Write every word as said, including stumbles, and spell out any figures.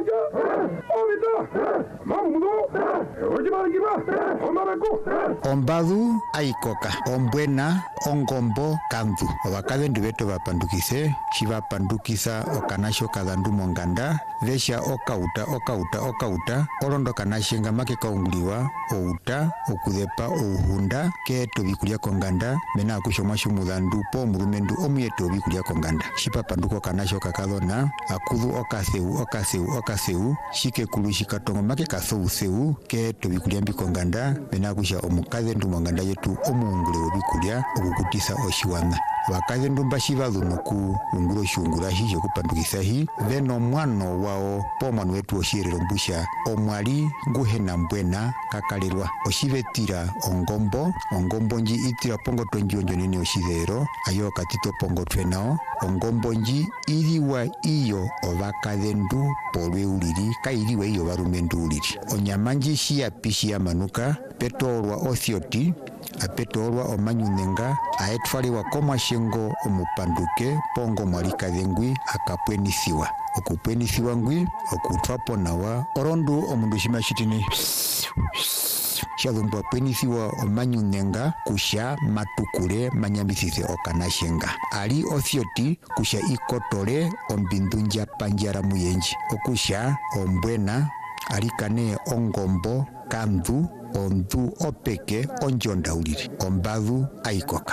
Ombadu aikoka, ombwena, ongombo, kandu. Obakadendu beto bapandukise, shibapandukisa okanasho kadandu monganda, vesha okauta, okauta, okauta, orondo kanashenga make kaunguliwa, outa, okudepa, ouhunda, keto bikulia konganda, mena akushoma shumudandu, po murumendu, omuyeto bikulia konganda. Shipapanduko kanasho kakadona, akudu okaseu, okaseu, okaseu, shike kulu shikatongo make kasou seu, keto bikulia mbikonganda, mena akusha omukadendu monganda yetu omuungule obikulia, okukutisa oshiwana. Wakadendu mbashiva dhunuku ungulo shungula hijo kupandukisa hi veno mwano wao po mwanu wetu oshirero mbusha omwali nguhena mbwena kakalirwa oshivetira ongombo ongombo nji itira pongo tonji onjo nini oshidero ayo katito pongo twenao ongombo nji iriwa iyo ovakadendu polwe uliri kairiwa iyo varumendu uliri onyamanji shia pishi ya manuka petolwa othioti apetolwa omanyunenga aetwaliwa komashengo omupanduke pongo mwalikadengwi akapwenisiwa okupwenisiwa ngwi okutwapo nawa orondu omundu shimashitini shadhumbwa pwenisiwa omanyunenga kusha matukule manyambisise okanashenga ali othioti kusha ikotole ombindunja panjara muyenji okusha ombwena alikane ongombo kandu ondu opeke onjonda uliri ombadu aikoka